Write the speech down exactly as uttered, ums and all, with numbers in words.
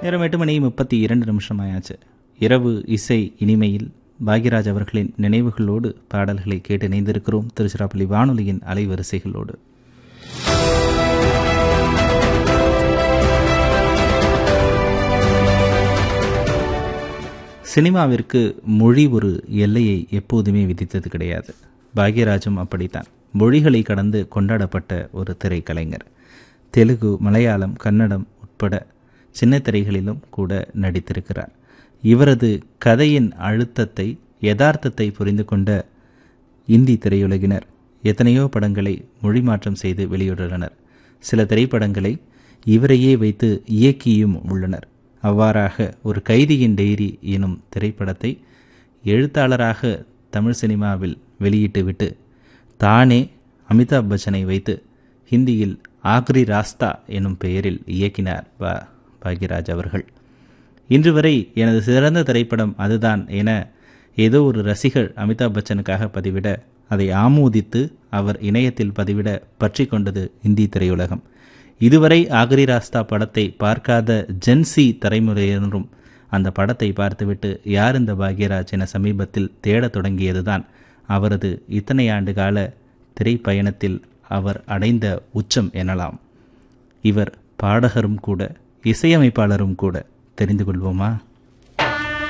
நேரம் எட்டு மணி முப்பத்தி இரண்டு நிமிஷம் ஆயாச்சு. இரவு இசை இனிமையில் பாக்யராஜ் அவர்களின் நினைவுகளோடு பாடல்களை கேட்டு இணைந்திருக்கிறோம் திருச்சிராப்பள்ளி வானொலியின் அலைவரிசைகளோடு. சினிமாவிற்கு மொழி ஒரு எல்லையை எப்போதுமே விதித்தது கிடையாது. பாக்யராஜும் அப்படித்தான். மொழிகளை கடந்து கொண்டாடப்பட்ட ஒரு திரைக்கலைஞர். தெலுங்கு, மலையாளம், கன்னடம் உட்பட சின்ன திரைகளிலும் கூட நடித்திருக்கிறார். இவரது கதையின் அழுத்தத்தை, யதார்த்தத்தை புரிந்து கொண்ட இந்தி திரையுலகினர் எத்தனையோ படங்களை மொழி மாற்றம் செய்து வெளியிட்டுள்ளனர். சில திரைப்படங்களை இவரையே வைத்து இயக்கியும் உள்ளனர். அவ்வாறாக ஒரு கைதியின் டைரி எனும் திரைப்படத்தை எழுத்தாளராக தமிழ் சினிமாவில் வெளியிட்டுவிட்டு தானே அமிதாப் பச்சனை வைத்து ஹிந்தியில் ஆக்ரி ராஸ்தா எனும் பெயரில் இயக்கினார் பா பாக்யராஜ் அவர்கள். இன்று வரை எனது சிறந்த திரைப்படம் அதுதான் என ஏதோ ஒரு ரசிகர் அமிதாப் பச்சனுக்காக பதிவிட, அதை ஆமோதித்து அவர் இணையத்தில் பதிவிட பற்றி கொண்டது இந்தி திரையுலகம். இதுவரை ஆக்ரி ராஸ்தா படத்தை பார்க்காத ஜென்சி தலைமுறையினரும் அந்த படத்தை பார்த்துவிட்டு யார் இந்த பாக்யராஜ் என சமீபத்தில் தேடத் தொடங்கியதுதான் அவரது இத்தனை ஆண்டு கால திரைப்பயணத்தில் அவர் அடைந்த உச்சம் எனலாம். இவர் பாடகரும் கூட, இசையமைப்பாளரும் கூட. தெரிந்து கொள்வோமா?